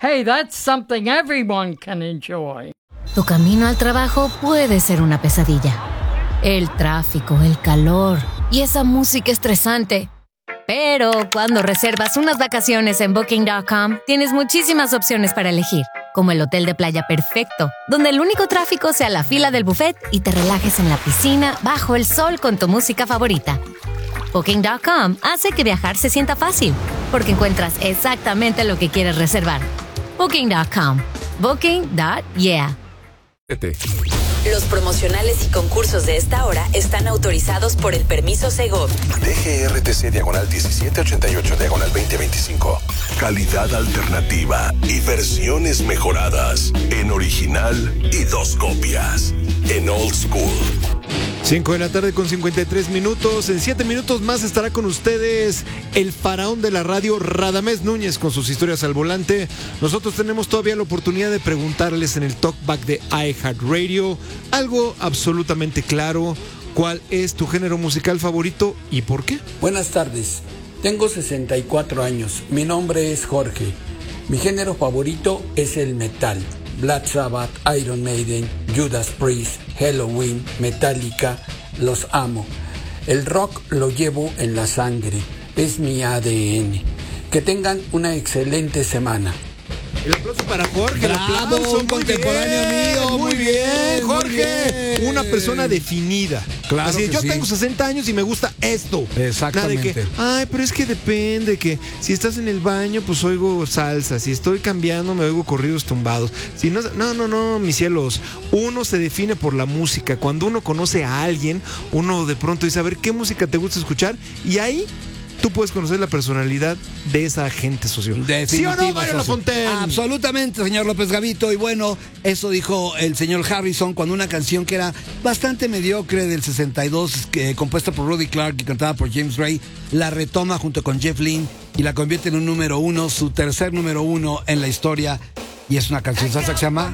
Hey, that's something everyone can enjoy. Tu camino al trabajo puede ser una pesadilla. El tráfico, el calor y esa música estresante. Pero cuando reservas unas vacaciones en Booking.com, tienes muchísimas opciones para elegir, como el hotel de playa perfecto, donde el único tráfico sea la fila del buffet y te relajes en la piscina bajo el sol con tu música favorita. Booking.com hace que viajar se sienta fácil, porque encuentras exactamente lo que quieres reservar. Booking.com. Booking.yeah. Los promocionales y concursos de esta hora están autorizados por el permiso Segov. DGRTC/1788/2025. Calidad alternativa y versiones mejoradas. En original y 2 copias. En Old School. 5 de la tarde con 53 minutos. En 7 minutos más estará con ustedes el faraón de la radio, Radamés Núñez, con sus historias al volante. Nosotros tenemos todavía la oportunidad de preguntarles en el Talkback de iHeartRadio algo absolutamente claro. ¿Cuál es tu género musical favorito y por qué? Buenas tardes. Tengo 64 años. Mi nombre es Jorge. Mi género favorito es el metal. Black Sabbath, Iron Maiden, Judas Priest, Halloween, Metallica, los amo. El rock lo llevo en la sangre, es mi ADN. Que tengan una excelente semana. El aplauso para Jorge. Bravo, un contemporáneo mío. Muy bien, Jorge. muy bien. Una persona definida. Claro. Así, que yo sí. tengo 60 años y me gusta esto. Exactamente. Nada de que, ay, pero es que depende, que si estás en el baño, pues oigo salsa. Si estoy cambiando, me oigo corridos tumbados. Si no, mis cielos. Uno se define por la música. Cuando uno conoce a alguien, uno de pronto dice, a ver, ¿qué música te gusta escuchar? Y ahí tú puedes conocer la personalidad de esa gente, socio. ¿Sí o no, Mario Lafontaine? Absolutamente, señor López Gavito. Y bueno, eso dijo el señor Harrison cuando una canción que era bastante mediocre del 62, compuesta por Rudy Clark y cantada por James Ray, la retoma junto con Jeff Lynne y la convierte en un número 1, su tercer número 1 en la historia. Y es una canción salsa que se llama